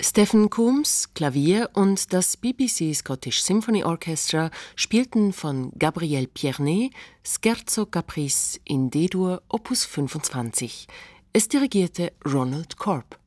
Stephen Coombs, Klavier und das BBC Scottish Symphony Orchestra spielten von Gabriel Pierné Scherzo Caprice in D-Dur Opus 25. Es dirigierte Ronald Corp.